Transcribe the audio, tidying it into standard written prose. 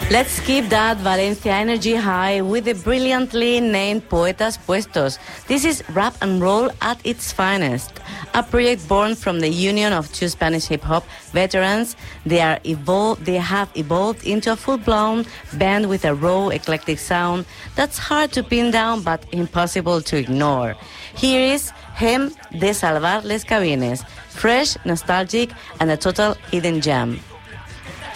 Let's keep that Valencia energy high with the brilliantly named Poetas Puestos. This is rap and roll at its finest. A project born from the union of two Spanish hip-hop veterans. They have evolved into a full-blown band with a raw, eclectic sound that's hard to pin down but impossible to ignore. Here is Hem de Salvar les Cabines. Fresh, nostalgic, and a total hidden gem.